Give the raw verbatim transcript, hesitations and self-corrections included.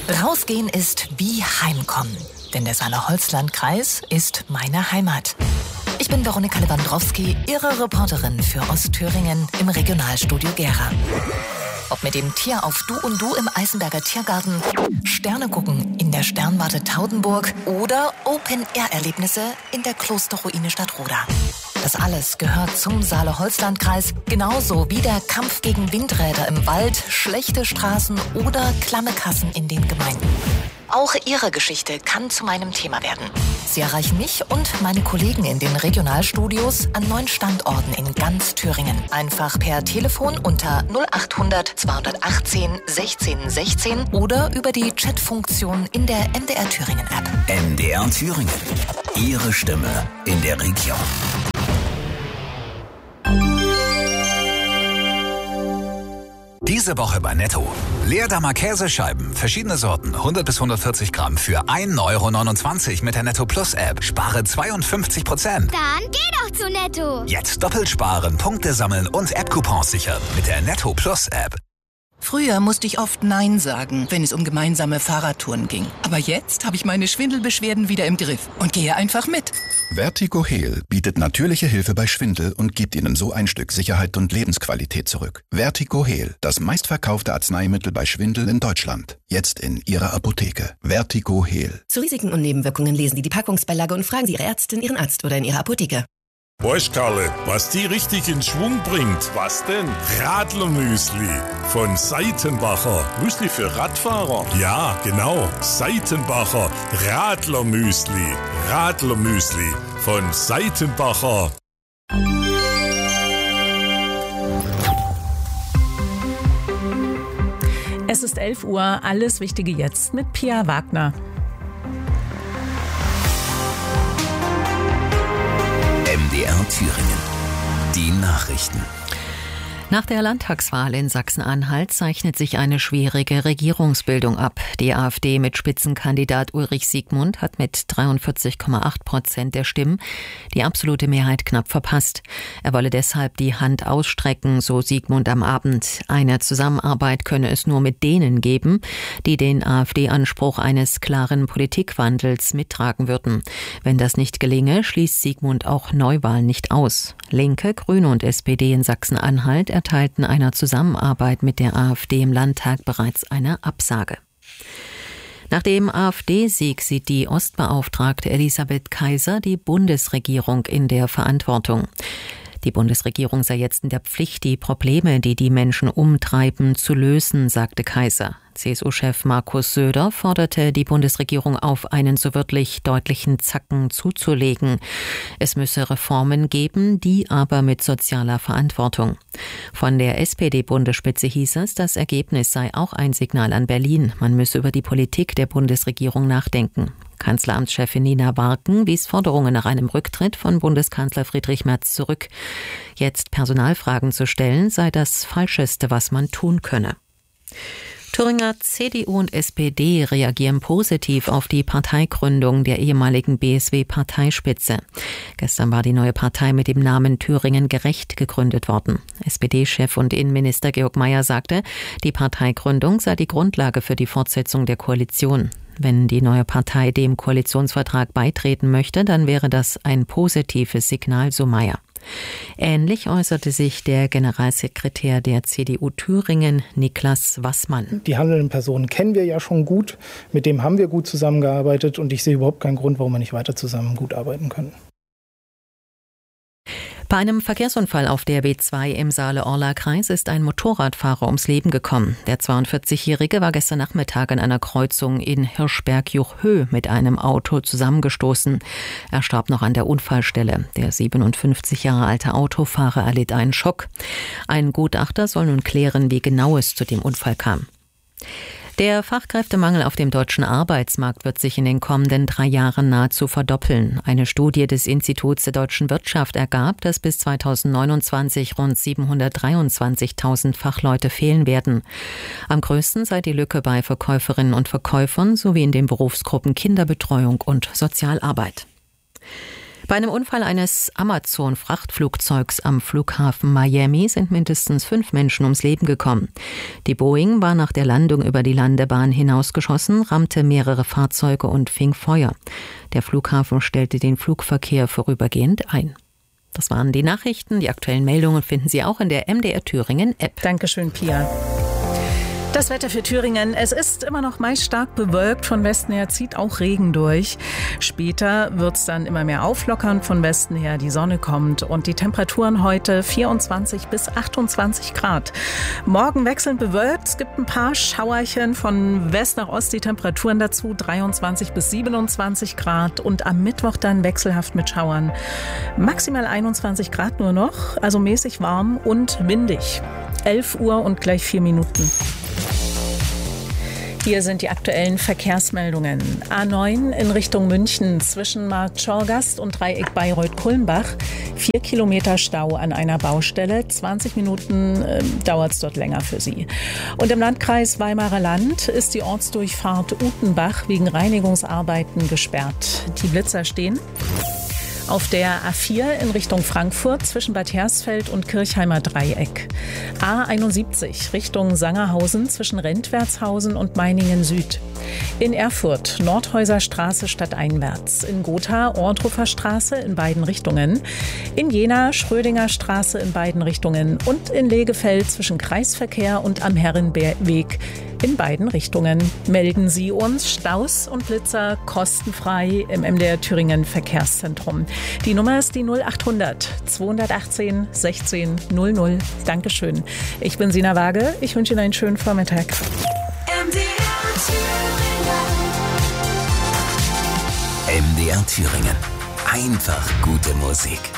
Rausgehen ist wie Heimkommen, denn der Saale-Holzland-Kreis ist meine Heimat. Ich bin Veronika Lewandowski, Ihre Reporterin für Ostthüringen im Regionalstudio Gera. Ob mit dem Tier auf Du und Du im Eisenberger Tiergarten, Sterne gucken in der Sternwarte Taudenburg oder Open-Air-Erlebnisse in der Klosterruine Stadtroda. Das alles gehört zum Saale-Holzland-Kreis, genauso wie der Kampf gegen Windräder im Wald, schlechte Straßen oder klamme Kassen in den Gemeinden. Auch Ihre Geschichte kann zu meinem Thema werden. Sie erreichen mich und meine Kollegen in den Regionalstudios an neun Standorten in ganz Thüringen. Einfach per Telefon unter null achthundert zweihundertachtzehn sechzehn sechzehn oder über die Chatfunktion in der M D R Thüringen App. M D R Thüringen. Ihre Stimme in der Region. Diese Woche bei Netto. Leerdammer Käsescheiben, verschiedene Sorten, hundert bis hundertvierzig Gramm für ein Euro neunundzwanzig mit der Netto Plus App. Spare zweiundfünfzig Prozent. Dann geh doch zu Netto. Jetzt doppelt sparen, Punkte sammeln und App-Coupons sichern mit der Netto Plus App. Früher musste ich oft Nein sagen, wenn es um gemeinsame Fahrradtouren ging. Aber jetzt habe ich meine Schwindelbeschwerden wieder im Griff und gehe einfach mit. Vertigo Heal bietet natürliche Hilfe bei Schwindel und gibt Ihnen so ein Stück Sicherheit und Lebensqualität zurück. Vertigo Heal, das meistverkaufte Arzneimittel bei Schwindel in Deutschland. Jetzt in Ihrer Apotheke. Vertigo Heal. Zu Risiken und Nebenwirkungen lesen Sie die Packungsbeilage und fragen Sie Ihre Ärztin, Ihren Arzt oder in Ihrer Apotheke. Weißt Karle, was die richtig in Schwung bringt? Was denn? Radlermüsli von Seitenbacher. Müsli für Radfahrer? Ja, genau. Seitenbacher Radlermüsli. Radlermüsli von Seitenbacher. Es ist elf Uhr, alles Wichtige jetzt mit Pia Wagner. M D R Thüringen. Die Nachrichten. Nach der Landtagswahl in Sachsen-Anhalt zeichnet sich eine schwierige Regierungsbildung ab. Die AfD mit Spitzenkandidat Ulrich Siegmund hat mit dreiundvierzig Komma acht Prozent der Stimmen die absolute Mehrheit knapp verpasst. Er wolle deshalb die Hand ausstrecken, so Siegmund am Abend. Eine Zusammenarbeit könne es nur mit denen geben, die den AfD-Anspruch eines klaren Politikwandels mittragen würden. Wenn das nicht gelinge, schließt Siegmund auch Neuwahlen nicht aus. Linke, Grüne und S P D in Sachsen-Anhalt erteilten einer Zusammenarbeit mit der AfD im Landtag bereits eine Absage. Nach dem AfD-Sieg sieht die Ostbeauftragte Elisabeth Kaiser die Bundesregierung in der Verantwortung. Die Bundesregierung sei jetzt in der Pflicht, die Probleme, die die Menschen umtreiben, zu lösen, sagte Kaiser. C S U-Chef Markus Söder forderte die Bundesregierung auf, einen so wörtlich deutlichen Zacken zuzulegen. Es müsse Reformen geben, die aber mit sozialer Verantwortung. Von der S P D-Bundesspitze hieß es, das Ergebnis sei auch ein Signal an Berlin. Man müsse über die Politik der Bundesregierung nachdenken. Kanzleramtschefin Nina Barken wies Forderungen nach einem Rücktritt von Bundeskanzler Friedrich Merz zurück. Jetzt Personalfragen zu stellen, sei das Falscheste, was man tun könne. Thüringer C D U und S P D reagieren positiv auf die Parteigründung der ehemaligen B S W-Parteispitze. Gestern war die neue Partei mit dem Namen Thüringen gerecht gegründet worden. S P D-Chef und Innenminister Georg Mayer sagte, die Parteigründung sei die Grundlage für die Fortsetzung der Koalition. Wenn die neue Partei dem Koalitionsvertrag beitreten möchte, dann wäre das ein positives Signal, so Mayer. Ähnlich äußerte sich der Generalsekretär der C D U Thüringen, Niklas Wassmann. Die handelnden Personen kennen wir ja schon gut, mit dem haben wir gut zusammengearbeitet und ich sehe überhaupt keinen Grund, warum wir nicht weiter zusammen gut arbeiten können. Bei einem Verkehrsunfall auf der B zwei im Saale-Orla-Kreis ist ein Motorradfahrer ums Leben gekommen. Der zweiundvierzigjährige war gestern Nachmittag an einer Kreuzung in Hirschberg-Juchhö mit einem Auto zusammengestoßen. Er starb noch an der Unfallstelle. Der siebenundfünfzig Jahre alte Autofahrer erlitt einen Schock. Ein Gutachter soll nun klären, wie genau es zu dem Unfall kam. Der Fachkräftemangel auf dem deutschen Arbeitsmarkt wird sich in den kommenden drei Jahren nahezu verdoppeln. Eine Studie des Instituts der deutschen Wirtschaft ergab, dass bis zweitausendneunundzwanzig rund siebenhundertdreiundzwanzigtausend Fachleute fehlen werden. Am größten sei die Lücke bei Verkäuferinnen und Verkäufern sowie in den Berufsgruppen Kinderbetreuung und Sozialarbeit. Bei einem Unfall eines Amazon-Frachtflugzeugs am Flughafen Miami sind mindestens fünf Menschen ums Leben gekommen. Die Boeing war nach der Landung über die Landebahn hinausgeschossen, rammte mehrere Fahrzeuge und fing Feuer. Der Flughafen stellte den Flugverkehr vorübergehend ein. Das waren die Nachrichten. Die aktuellen Meldungen finden Sie auch in der M D R Thüringen App. Dankeschön, Pia. Das Wetter für Thüringen. Es ist immer noch meist stark bewölkt. Von Westen her zieht auch Regen durch. Später wird es dann immer mehr auflockern. Von Westen her die Sonne kommt. Und die Temperaturen heute vierundzwanzig bis achtundzwanzig Grad. Morgen wechselnd bewölkt. Es gibt ein paar Schauerchen von West nach Ost. Die Temperaturen dazu dreiundzwanzig bis siebenundzwanzig Grad. Und am Mittwoch dann wechselhaft mit Schauern. Maximal einundzwanzig Grad nur noch. Also mäßig warm und windig. elf Uhr und gleich vier Minuten. Hier sind die aktuellen Verkehrsmeldungen. A neun in Richtung München zwischen Markt Schorgast und Dreieck Bayreuth-Kulmbach. Vier Kilometer Stau an einer Baustelle. zwanzig Minuten äh, dauert es dort länger für Sie. Und im Landkreis Weimarer Land ist die Ortsdurchfahrt Utenbach wegen Reinigungsarbeiten gesperrt. Die Blitzer stehen. Auf der A vier in Richtung Frankfurt zwischen Bad Hersfeld und Kirchheimer Dreieck. A einundsiebzig Richtung Sangerhausen zwischen Rentwertshausen und Meiningen Süd. In Erfurt Nordhäuser Straße stadteinwärts. In Gotha Ohrdruffer Straße in beiden Richtungen. In Jena Schrödinger Straße in beiden Richtungen. Und in Legefeld zwischen Kreisverkehr und am Herrenweg in beiden Richtungen. Melden Sie uns Staus und Blitzer kostenfrei im M D R Thüringen Verkehrszentrum. Die Nummer ist die null achthundert zweihundertachtzehn sechzehn null null. Dankeschön. Ich bin Sina Waage. Ich wünsche Ihnen einen schönen Vormittag. M D R Thüringen. M D R Thüringen. Einfach gute Musik.